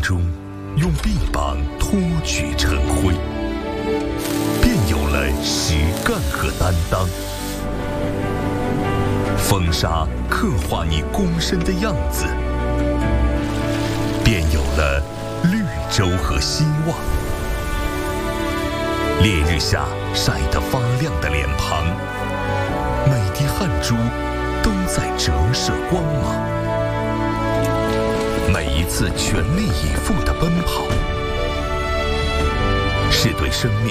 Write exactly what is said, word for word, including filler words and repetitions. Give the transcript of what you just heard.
中，用臂膀托举晨晖，便有了实干和担当。风沙刻画你躬身的样子，便有了绿洲和希望。烈日下晒得发亮的脸庞，每滴汗珠都在折射光芒。每一次全力以赴的奔跑，是对生命